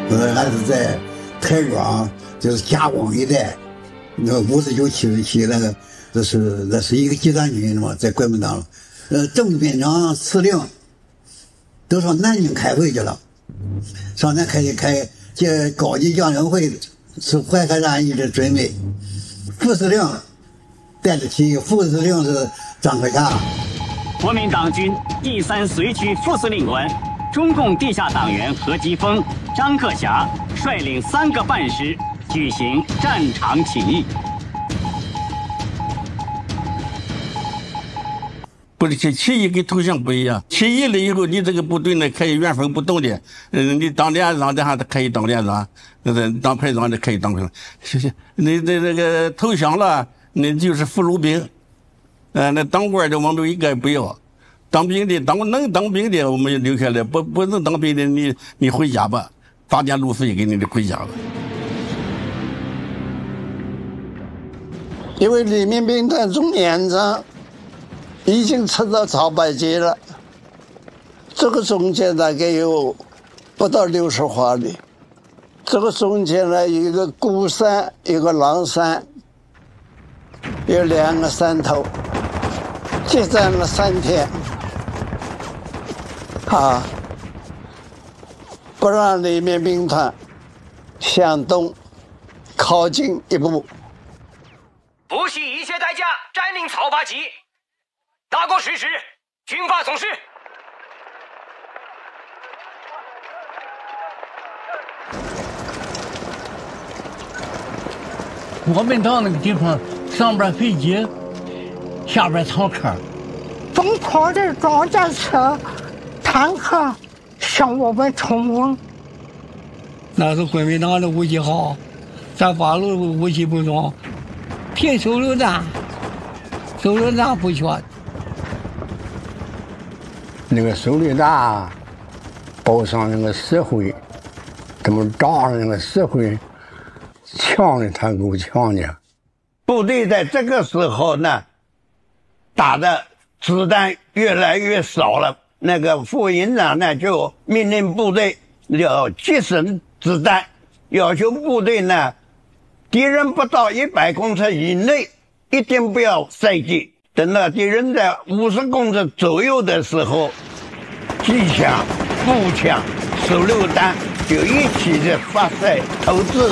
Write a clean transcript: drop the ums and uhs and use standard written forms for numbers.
俺是在台庄，就是加工一带，那59、77那是一个集团军嘛，在国民党，郑军长司令都上南京开会去了，上南开这高级将领会是淮海战役的准备，副司令带着起义，副司令是张克侠。 国民党军第3随区副司令官，中共地下党员何基沣、张克侠率领3个半师举行战场起义。 不是起义跟投降不一样，起义了以后，你这个部队呢可以原封不动的，你当连长的还可以当连长，当排长的可以当排长。你这个投降了，那就是俘虏兵。那当官的我们应该不要，当兵的能当兵的我们留下来，不能当兵的你回家吧，发点路费给你的回家吧。 因为黎民兵团总连长已经撤到草白街了，这个中间大概有不到60华里，这个中间呢，一个孤山，一个狼山，有2个山头，激战了3天，不让黎民兵团向东靠近一步， 不惜一切代价占领草八集。大国实施，军法从事。 国民党那个地方，上边飞机，下边坦克， 疯狂的装甲车、坦克向我们冲锋。 那是国民党的武器好，咱八路武器不装，凭手榴弹，手榴弹不缺。 那个手榴弹包上那个石灰，怎么炸上那个石灰，呛的他够呛的。部队在这个时候呢，打的子弹越来越少了。那个副营长呢，就命令部队要节省子弹，要求部队呢，敌人不到100公尺以内，一定不要射击。等到敌人在50公尺左右的时候，机枪、步枪、手榴弹就一起的发射投掷。